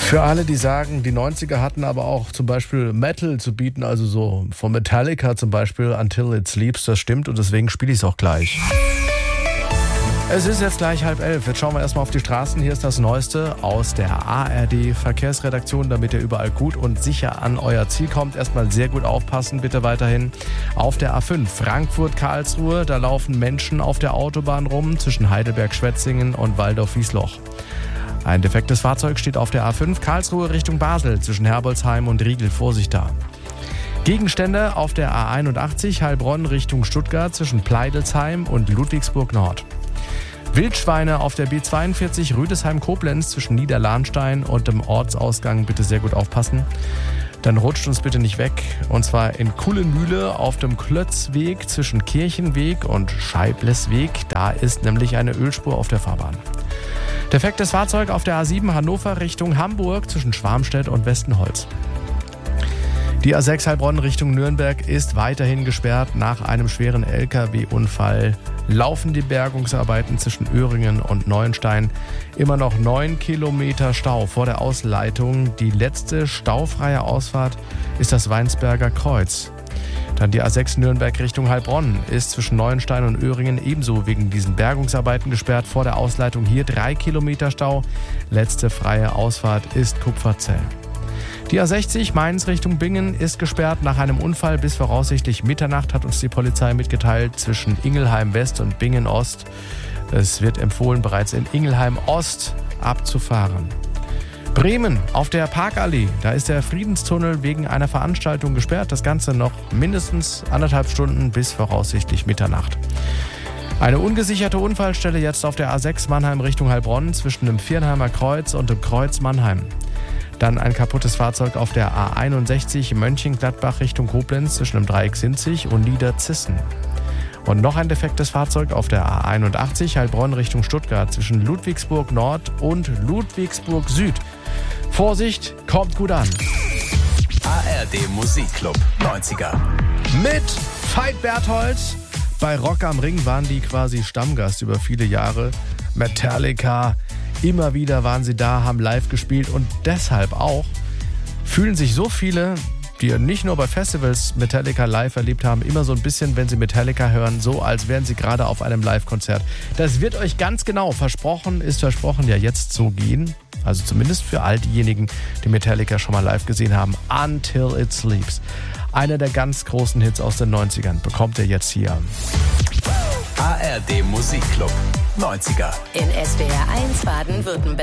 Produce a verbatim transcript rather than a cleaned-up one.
Für alle, die sagen, die neunziger hatten aber auch zum Beispiel Metal zu bieten, also so von Metallica zum Beispiel, Until It Sleeps, das stimmt und deswegen spiele ich es auch gleich. Es ist jetzt gleich halb elf. Jetzt schauen wir erstmal auf die Straßen. Hier ist das Neueste aus der A R D-Verkehrsredaktion, damit ihr überall gut und sicher an euer Ziel kommt. Erstmal sehr gut aufpassen, bitte weiterhin. Auf der A fünf Frankfurt-Karlsruhe, da laufen Menschen auf der Autobahn rum zwischen Heidelberg-Schwetzingen und Waldorf-Wiesloch. Ein defektes Fahrzeug steht auf der A fünf Karlsruhe Richtung Basel zwischen Herbolzheim und Riegel. Vorsicht da. Gegenstände auf der A einundachtzig Heilbronn Richtung Stuttgart zwischen Pleidelsheim und Ludwigsburg Nord. Wildschweine auf der B zweiundvierzig Rüdesheim-Koblenz zwischen Niederlahnstein und dem Ortsausgang. Bitte sehr gut aufpassen. Dann rutscht uns bitte nicht weg. Und zwar in Kullenmühle auf dem Klötzweg zwischen Kirchenweg und Scheiblesweg. Da ist nämlich eine Ölspur auf der Fahrbahn. Defektes Fahrzeug auf der A sieben Hannover Richtung Hamburg zwischen Schwarmstedt und Westenholz. Die A sechs Heilbronn Richtung Nürnberg ist weiterhin gesperrt. Nach einem schweren L K W-Unfall laufen die Bergungsarbeiten zwischen Öhringen und Neuenstein. Immer noch neun Kilometer Stau vor der Ausleitung. Die letzte staufreie Ausfahrt ist das Weinsberger Kreuz. Dann die A sechs Nürnberg Richtung Heilbronn ist zwischen Neuenstein und Öhringen ebenso wegen diesen Bergungsarbeiten gesperrt. Vor der Ausleitung hier drei Kilometer Stau. Letzte freie Ausfahrt ist Kupferzell. Die A sechzig Mainz Richtung Bingen ist gesperrt nach einem Unfall bis voraussichtlich Mitternacht, hat uns die Polizei mitgeteilt, zwischen Ingelheim West und Bingen Ost. Es wird empfohlen, bereits in Ingelheim Ost abzufahren. Bremen auf der Parkallee, da ist der Friedenstunnel wegen einer Veranstaltung gesperrt. Das Ganze noch mindestens anderthalb Stunden bis voraussichtlich Mitternacht. Eine ungesicherte Unfallstelle jetzt auf der A sechs Mannheim Richtung Heilbronn zwischen dem Viernheimer Kreuz und dem Kreuz Mannheim. Dann ein kaputtes Fahrzeug auf der A einundsechzig Mönchengladbach Richtung Koblenz zwischen dem Dreieck Sinzig und Niederzissen. Und noch ein defektes Fahrzeug auf der A einundachtzig Heilbronn Richtung Stuttgart zwischen Ludwigsburg Nord und Ludwigsburg Süd. Vorsicht, kommt gut an. A R D Musikclub neunziger. Mit Veit Berthold. Bei Rock am Ring waren die quasi Stammgast über viele Jahre. Metallica. Immer wieder waren sie da, haben live gespielt und deshalb auch fühlen sich so viele, die nicht nur bei Festivals Metallica live erlebt haben, immer so ein bisschen, wenn sie Metallica hören, so als wären sie gerade auf einem Live-Konzert. Das wird euch ganz genau versprochen, ist versprochen, ja jetzt so gehen. Also zumindest für all diejenigen, die Metallica schon mal live gesehen haben. Until It Sleeps. Einer der ganz großen Hits aus den neunzigern bekommt ihr jetzt hier. A R D Musikclub neunziger. In S W R eins Baden-Württemberg.